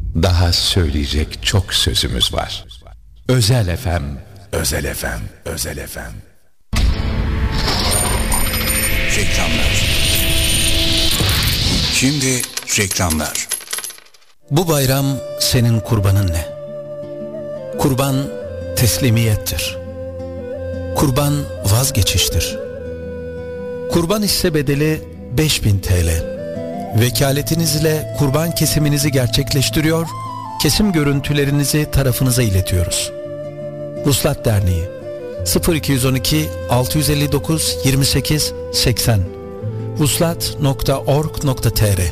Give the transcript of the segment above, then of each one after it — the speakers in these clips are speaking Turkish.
Daha söyleyecek çok sözümüz var. Özel FM. Özel FM. Özel FM. Reklamlar. Şimdi reklamlar. Bu bayram senin kurbanın ne? Kurban teslimiyettir. Kurban vazgeçiştir. Kurban hisse bedeli 5.000 TL. Vekaletinizle kurban kesiminizi gerçekleştiriyor, kesim görüntülerinizi tarafınıza iletiyoruz. Vuslat Derneği 0212 659 28 80 vuslat.org.tr.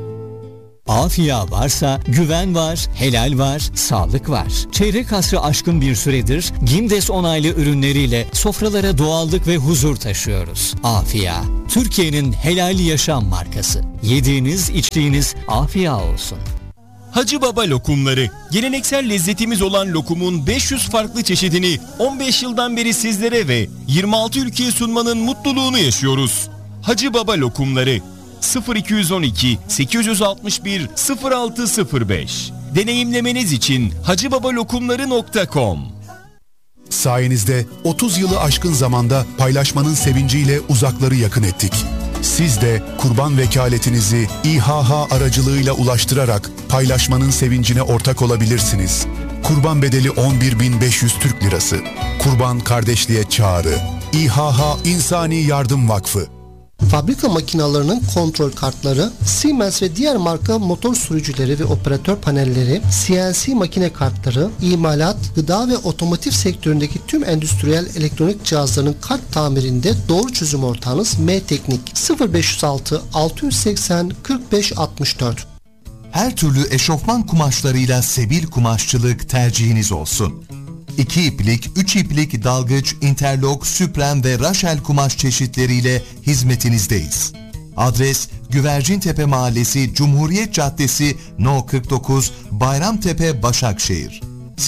Afya varsa güven var, helal var, sağlık var. Çeyrek asrı aşkın bir süredir Gimdes onaylı ürünleriyle sofralara doğallık ve huzur taşıyoruz. Afya, Türkiye'nin helal yaşam markası. Yediğiniz, içtiğiniz afya olsun. Hacı Baba lokumları. Geleneksel lezzetimiz olan lokumun 500 farklı çeşidini 15 yıldan beri sizlere ve 26 ülkeye sunmanın mutluluğunu yaşıyoruz. Hacı Baba lokumları 0212 861 0605. Deneyimlemeniz için hacıbabalokumları.com. Sayenizde 30 yılı aşkın zamanda paylaşmanın sevinciyle uzakları yakın ettik. Siz de kurban vekaletinizi İHH aracılığıyla ulaştırarak paylaşmanın sevincine ortak olabilirsiniz. Kurban bedeli 11.500 Türk Lirası. Kurban kardeşliğe çağrı. İHH İnsani Yardım Vakfı. Fabrika makinalarının kontrol kartları, Siemens ve diğer marka motor sürücüleri ve operatör panelleri, CNC makine kartları, imalat, gıda ve otomotiv sektöründeki tüm endüstriyel elektronik cihazların kart tamirinde doğru çözüm ortağınız M-Teknik 0506 680 45 64. Her türlü eşofman kumaşlarıyla Sebil Kumaşçılık tercihiniz olsun. 2 iplik, 3 iplik dalgıç, interlok, süpren ve raşel kumaş çeşitleriyle hizmetinizdeyiz. Adres Güvercintepe Mahallesi, Cumhuriyet Caddesi, No 49, Bayramtepe, Başakşehir.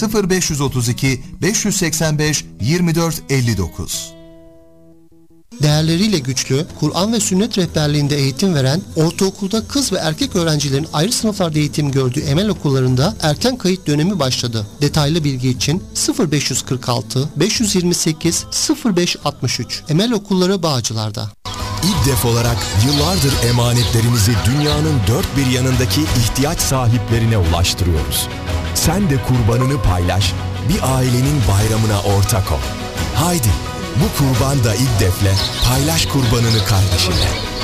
0532 585 24 59. Değerleriyle güçlü, Kur'an ve sünnet rehberliğinde eğitim veren, ortaokulda kız ve erkek öğrencilerin ayrı sınıflarda eğitim gördüğü Emel okullarında erken kayıt dönemi başladı. Detaylı bilgi için 0546 528 0563. Emel Okulları Bağcılar'da. İGDEF olarak yıllardır emanetlerimizi dünyanın dört bir yanındaki ihtiyaç sahiplerine ulaştırıyoruz. Sen de kurbanını paylaş, bir ailenin bayramına ortak ol. Haydi, bu kurban da İGDEF'le paylaş kurbanını kardeşinle.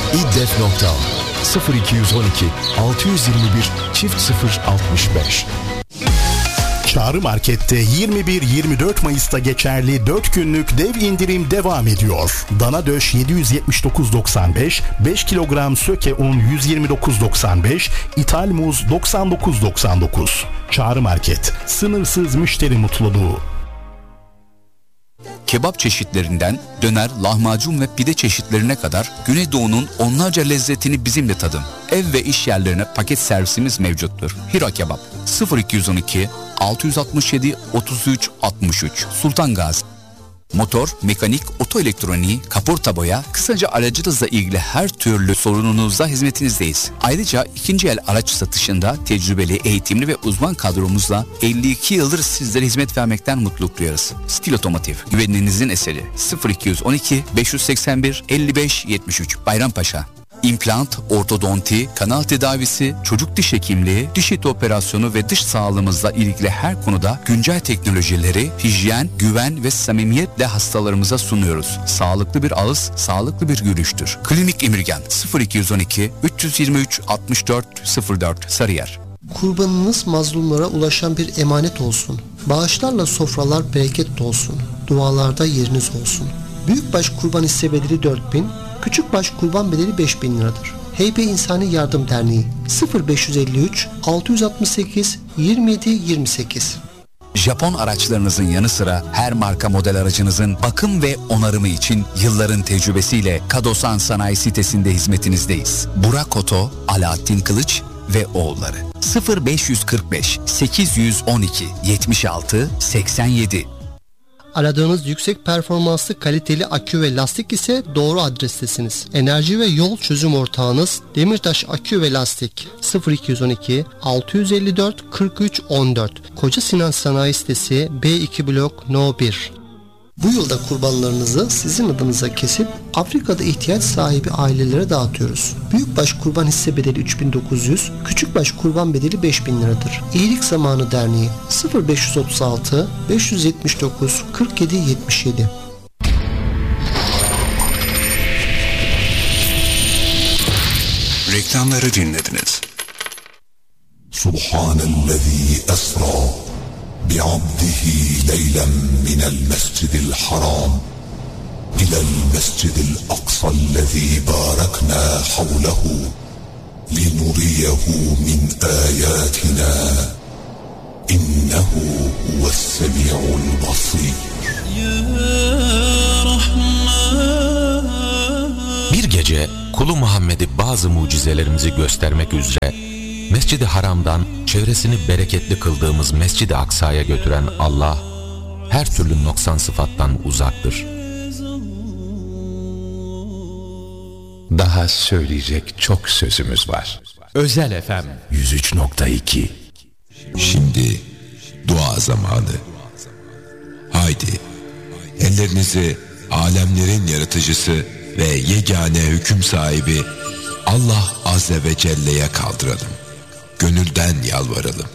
İGDEF.org 0212 621 065. Çağrı Market'te 21-24 Mayıs'ta geçerli 4 günlük dev indirim devam ediyor. Dana döş 779.95, 5 kilogram söke un 129.95, ithal muz 99.99. Çağrı Market, sınırsız müşteri mutluluğu. Kebap çeşitlerinden döner, lahmacun ve pide çeşitlerine kadar Güneydoğu'nun onlarca lezzetini bizimle tadın. Ev ve iş yerlerine paket servisimiz mevcuttur. Hira Kebap 0212 667 33 63 Sultan Gazi. Motor, mekanik, oto elektroniği, kaporta boya, kısaca aracınızla ilgili her türlü sorununuzda hizmetinizdeyiz. Ayrıca ikinci el araç satışında tecrübeli, eğitimli ve uzman kadromuzla 52 yıldır sizlere hizmet vermekten mutluluk duyarız. Stil Otomotiv, güveninizin eseri. 0212 581 55 73 Bayrampaşa. İmplant, ortodonti, kanal tedavisi, çocuk diş hekimliği, diş eti operasyonu ve dış sağlığımızla ilgili her konuda güncel teknolojileri, hijyen, güven ve samimiyetle hastalarımıza sunuyoruz. Sağlıklı bir ağız, sağlıklı bir gülüştür. Klinik Emirgan 0212 323 64 04 Sarıyer. Kurbanınız mazlumlara ulaşan bir emanet olsun. Bağışlarla sofralar bereketli olsun. Dualarda yeriniz olsun. Büyükbaş kurban hisse bedeli 4.000, küçükbaş kurban bedeli 5.000 liradır. Heybe İnsani Yardım Derneği 0553 668 27 28. Japon araçlarınızın yanı sıra her marka model aracınızın bakım ve onarımı için yılların tecrübesiyle Kadosan Sanayi sitesinde hizmetinizdeyiz. Burak Oto, Alaaddin Kılıç ve oğulları 0545 812 76 87. Aradığınız yüksek performanslı kaliteli akü ve lastik ise doğru adrestesiniz. Enerji ve yol çözüm ortağınız Demirtaş Akü ve Lastik 0212 654 43 14 Koca Sinan Sanayi Sitesi B2 Blok No 1. Bu yılda kurbanlarınızı sizin adınıza kesip Afrika'da ihtiyaç sahibi ailelere dağıtıyoruz. Büyükbaş kurban hisse bedeli 3900, küçükbaş kurban bedeli 5000 liradır. İyilik Zamanı Derneği 0536 579 47 77. Reklamları dinlediniz. Subhanellezî esra bi'abdihi leylen minel mescidil haram ilel mescidil aksallezî bâreknâ havlehu linuriyehu min âyâtinâ innehu huves-semî'ul basîr. Bir gece kulu Muhammed'i bazı mucizelerimizi göstermek üzere Mescid-i Haram'dan çevresini bereketli kıldığımız Mescid-i Aksa'ya götüren Allah her türlü noksan sıfattan uzaktır. Daha söyleyecek çok sözümüz var. Özel FM 103.2. Şimdi dua zamanı. Haydi ellerinizi alemlerin yaratıcısı ve yegane hüküm sahibi Allah Azze ve Celle'ye kaldıralım. Gönülden yalvaralım.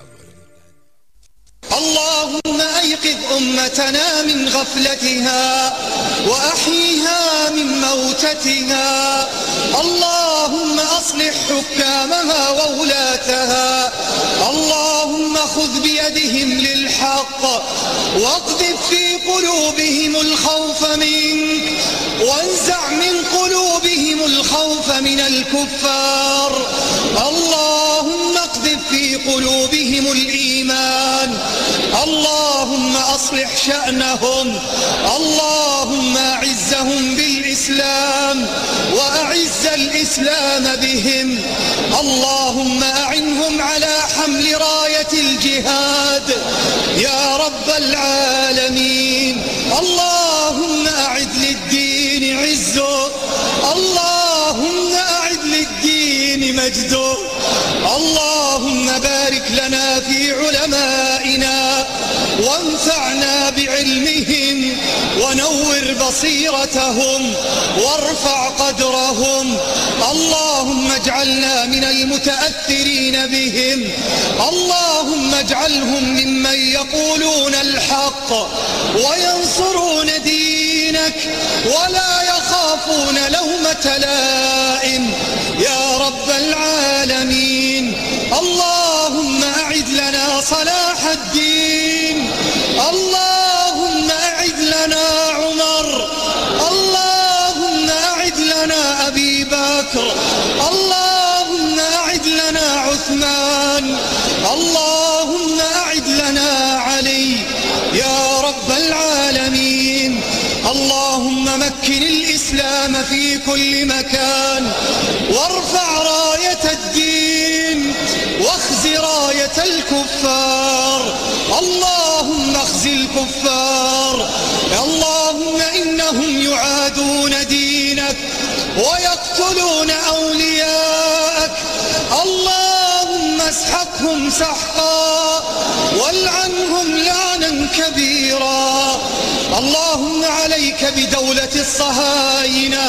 Allahümme eykiz ümmetena min gafletiha ve ahyiha min mevtetiha. Allahümme aslih hukkameha ve ulataha. Allahümme khuz biyedihim lil haqq ve akdif fi kulubihimul khawfe mink ve enza' min kulubihimul khawfe minel kuffar. Allahümme akdif fi kulubihimul iman. اللهم أصلح شأنهم اللهم أعزهم بالإسلام وأعز الإسلام بهم اللهم أعنهم على حمل راية الجهاد يا رب العالمين اللهم أعد للدين عزه اللهم أعد للدين مجده اللهم بارك لنا في علمائنا وانفعنا بعلمهم ونور بصيرتهم وارفع قدرهم اللهم اجعلنا من المتأثرين بهم اللهم اجعلهم ممن يقولون الحق وينصرون دينك ولا يخافون لومة لائم يا رب العالمين اللهم أعد لنا صلاح الدين اللهم أعد لنا عمر اللهم أعد لنا أبي بكر اللهم أعد لنا عثمان اللهم أعد لنا علي يا رب العالمين اللهم مكن الإسلام في كل مكان وارفع راية الدين واخز راية الكفار اللهم اخز الكفار اللهم إنهم يعادون دينك ويقتلون أولياءك اللهم اسحقهم سحقا والعنهم لعنا كبيرا اللهم عليك بدولة الصهاينة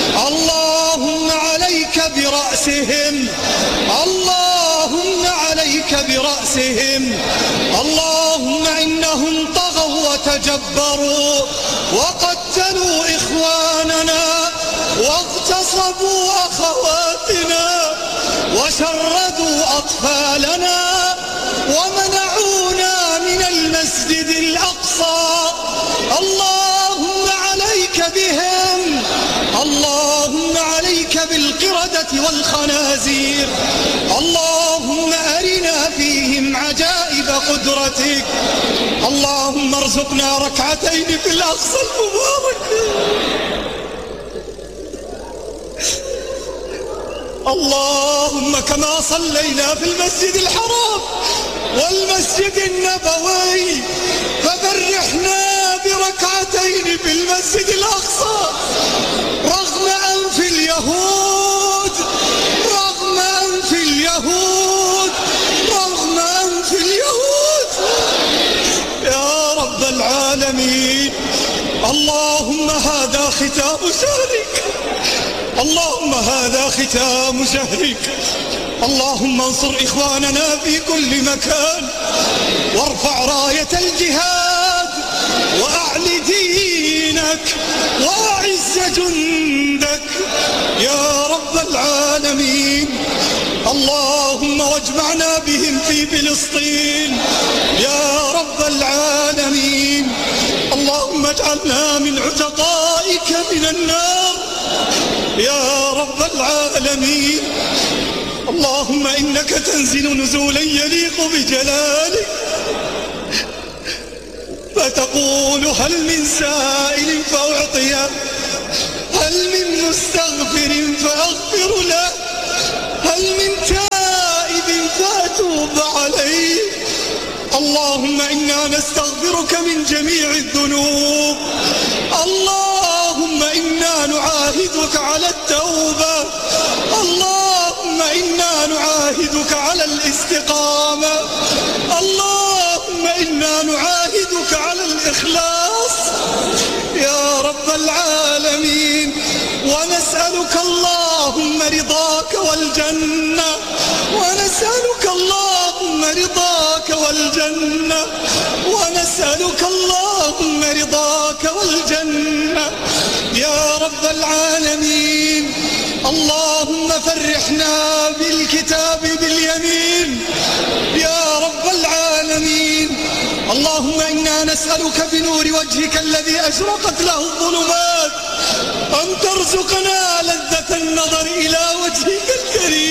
اللهم عليك برأسهم اللهم عليك برأسهم اللهم إنهم طغوا وتجبروا وقتلوا إخواننا واغتصبوا أخواتنا وشردوا أطفالنا ومنعونا من المسجد الأقصى اللهم عليك بهم اللهم عليك بالقردة والخنازير اللهم أرنا فيهم عجائب قدرتك اللهم ارزقنا ركعتين في الأقصى المبارك اللهم كما صلينا في المسجد الحرام والمسجد النبوي ففرحنا بركعتين في المسجد الأقصى رغم أنف اليهود رغم أنف اليهود رغم أنف اليهود يا رب العالمين. اللهم هذا ختام شهرك اللهم هذا ختام شهرك. اللهم انصر إخواننا في كل مكان وارفع راية الجهاد وأعل دينك وأعز جندك يا رب العالمين. اللهم واجمعنا بهم في فلسطين يا رب العالمين. اللهم اجعلنا من عتقائك من النار يا رب العالمين. اللهم إنك تنزل نزولا يليق بجلالك فتقول هل من سائل فأعطيه هل من مستغفر فأغفر له هل من تائب فأتوب عليه. اللهم إنا نستغفرك من جميع الذنوب. اللهم إنا نعاهدك على التوبة. اللهم إنا نعاهدك على الاستقامة. اللهم إنا نعاهدك على الإخلاص يا رب العالمين. ونسألك اللهم رضاك والجنة ونسألك اللهم رضاك والجنة ونسألك اللهم رضاك والجنة يا رب العالمين. اللهم فرحنا بالكتاب باليمين يا رب العالمين. اللهم إنا نسألك بنور وجهك الذي أشرقت له الظلمات أن ترزقنا لذة النظر إلى وجهك الكريم.